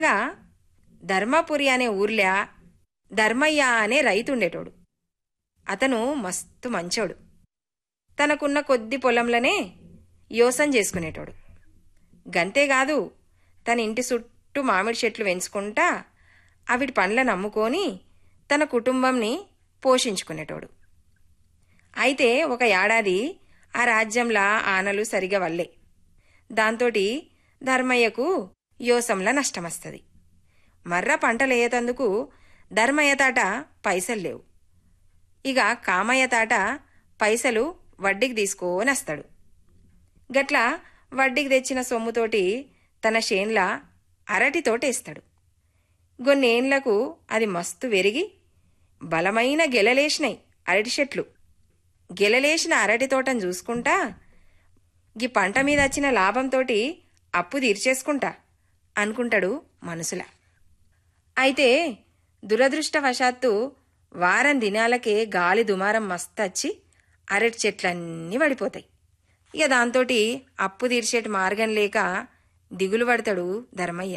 గా ధర్మపురి అనే ఊర్లా ధర్మయ్య అనే రైతుండేటోడు. అతను మస్తు మంచోడు. తనకున్న కొద్ది పొలంలోనే యోసం చేసుకునేటోడు. గంతేగాదు, తన ఇంటి చుట్టూ మామిడి చెట్లు పెంచుకుంటా అవిటి పండ్లను అమ్ముకొని తన కుటుంబంని పోషించుకునేటోడు. అయితే ఒక ఏడాది ఆ రాజ్యంలా ఆనలు సరిగా వల్లే. దాంతోటి ధర్మయ్యకు యోసంలా నష్టమస్తది. మర్ర పంటలేయేతందుకు ధర్మయ్య తాట పైసలు లేవు. ఇక కామయ్య తాట పైసలు వడ్డీకి తీసుకొనస్తాడు. గట్లా వడ్డీకి తెచ్చిన సొమ్ముతోటి తన చేన్లా అరటి తోటేస్తాడు. కొన్నేండ్లకు అది మస్తు వెరిగి బలమైన గెలలేసినాయి అరటి చెట్లు. గెలలేసిన అరటి తోటను చూసుకుంటా గీ పంట మీద వచ్చిన లాభంతోటి అప్పు తీర్చేసుకుంటా అనుకుంటాడు మనసులా. అయితే దురదృష్టవశాత్తు వారం దినాలకే గాలి దుమారం మస్తచ్చి అరటి చెట్లన్నీ పడిపోతాయి. ఇక దాంతోటి అప్పు తీర్చేటి మార్గం లేక దిగులు పడతాడు ధర్మయ్య.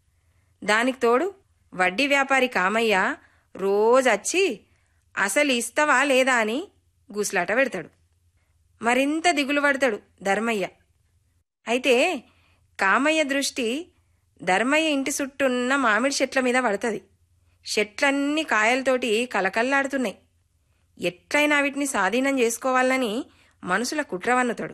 దానికి తోడు వడ్డీ వ్యాపారి కామయ్య రోజొచ్చి అసలు ఇస్తావా లేదా అని గుసలాట పెడతాడు. మరింత దిగులు పడతాడు ధర్మయ్య. అయితే కామయ్య దృష్టి ధర్మయ్య ఇంటి చుట్టూన్న మామిడి చెట్ల మీద పడుతుంది. చెట్లన్నీ కాయలతోటి కలకల్లాడుతున్నాయి. ఎట్లయినా వీటిని స్వాధీనం చేసుకోవాలని మనసుల కుట్రవన్నుతాడు.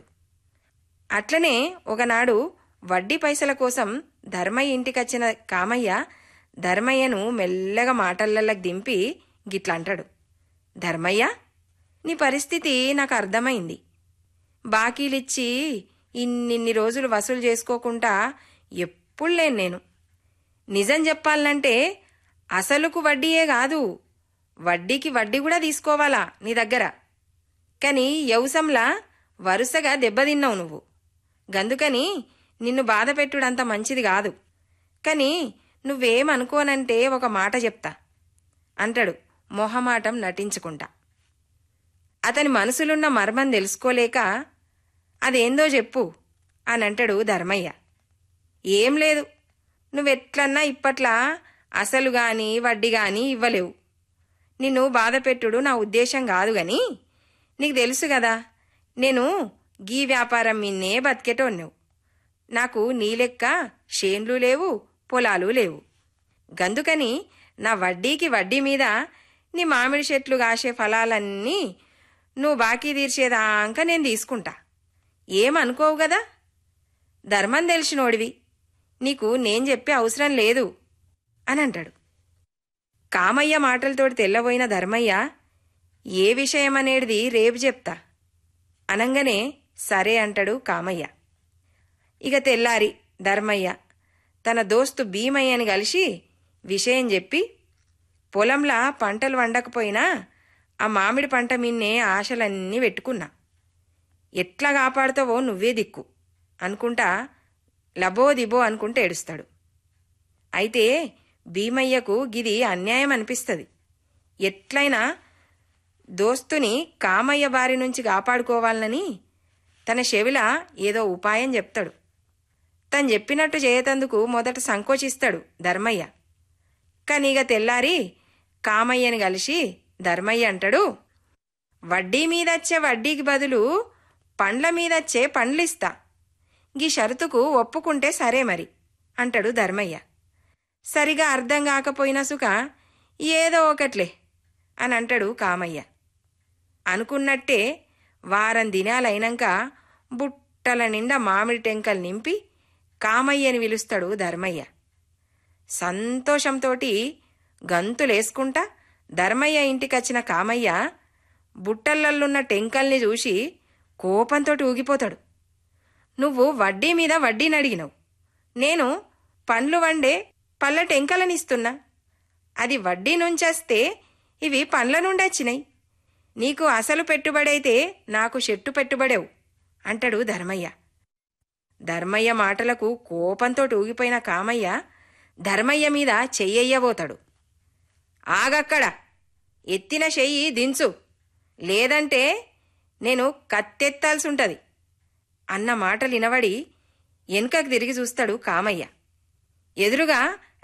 అట్లనే ఒకనాడు వడ్డీ పైసల కోసం ధర్మయ్య ఇంటికొచ్చిన కామయ్య ధర్మయ్యను మెల్లగా మాటలకి దింపి గిట్లంటాడు. ధర్మయ్య, నీ పరిస్థితి నాకు అర్థమైంది. బాకీలిచ్చి ఇన్నిన్ని రోజులు వసూలు చేసుకోకుండా ఎప్పుడు లేను నేను. నిజం చెప్పాలంటే అసలుకు వడ్డీయే కాదు, వడ్డీకి వడ్డీ కూడా తీసుకోవాలా నీ దగ్గర. కాని యవసంలా వరుసగా దెబ్బతిన్నావు నువ్వు. గందుకని నిన్ను బాధ పెట్టుడంత మంచిది కాదు. కాని నువ్వేమనుకోనంటే ఒక మాట చెప్తా అంటాడు మొహమాటం నటించుకుంటా. అతని మనసులున్న మర్మం తెలుసుకోలేక అదేందో చెప్పు అని అంటాడు ధర్మయ్య. ఏం లేదు, నువ్వెట్లన్నా ఇప్పట్లా అసలు గాని వడ్డీ గాని ఇవ్వలేవు. నిన్ను బాధపెట్టుడు నా ఉద్దేశం కాదు గాని నీకు తెలుసు కదా, నేను గీ వ్యాపారం మిన్నే బతికేటోన్ను. నాకు నీ లెక్క షేన్లు లేవు, పొలాలు లేవు. గందుకని నా వడ్డీకి వడ్డీ మీద నీ మామిడి చెట్లు కాసే ఫలాలన్నీ నువ్వు బాకీ తీర్చేదాంక నేను తీసుకుంటా. ఏమనుకోవు గదా? ధర్మం తెలిసినోడివి, నీకు నేను చెప్పే అవసరం లేదు అని అంటాడు. కామయ్య మాటలతోటి తెల్లబోయిన ధర్మయ్య ఏ విషయమనేది రేపు చెప్తా అనంగానే సరే అంటాడు కామయ్య. ఇక తెల్లారి ధర్మయ్య తన దోస్తు భీమయ్యని కలిసి విషయం చెప్పి, పొలంలా పంటలు వండకపోయినా ఆ మామిడి పంట మిన్నే ఆశలన్నీ పెట్టుకున్నా. ఎట్లా కాపాడుతావో నువ్వే దిక్కు అనుకుంటా లబోదిబో అనుకుంటూ ఏడుస్తాడు. అయితే భీమయ్యకు గిది అన్యాయం అనిపిస్తుంది. ఎట్లయినా దోస్తుని కామయ్య బారి నుంచి కాపాడుకోవాలని తన చెవిలా ఏదో ఉపాయం చెప్తాడు. తను చెప్పినట్టు చేయతందుకు మొదట సంకోచిస్తాడు ధర్మయ్య. కానీ ఇక తెల్లారి కామయ్యని కలిసి ధర్మయ్య అంటాడు, వడ్డీ మీదచ్చే వడ్డీకి బదులు పండ్ల మీదచ్చే పండ్లిస్తా. గీ షరతుకు ఒప్పుకుంటే సరే మరి అంటాడు ధర్మయ్య. సరిగా అర్థం కాకపోయినా సుఖ ఏదో ఒకట్లే అని అంటాడు కామయ్య. అనుకున్నట్టే వారం దినాలైనాక బుట్టల నిండా మామిడి టెంకలు నింపి కామయ్యని పిలుస్తాడు ధర్మయ్య. సంతోషంతోటి గంతులేసుకుంటా ధర్మయ్య ఇంటికొచ్చిన కామయ్య బుట్టలల్లున్న టెంకల్ని చూసి కోపంతోటి ఊగిపోతాడు. నువ్వు వడ్డీ మీద వడ్డీని అడిగినవు, నేను పండ్లు వండే పళ్ళ టెంకలనిస్తున్నా. అది వడ్డీ నుంచేస్తే ఇవి పండ్ల నుండొచ్చినాయి. నీకు అసలు పెట్టుబడైతే నాకు చెట్టు పెట్టుబడేవు అంటాడు ధర్మయ్య. ధర్మయ్య మాటలకు కోపంతో ఊగిపోయిన కామయ్య ధర్మయ్య మీద చెయ్యబోతాడు. ఆగక్కడ, ఎత్తిన చెయ్యి దించు, లేదంటే నేను కత్తెత్తాల్సుంటది అన్న మాటలు వినబడి వెనుకకు తిరిగి చూస్తాడు కామయ్య. ఎదురుగా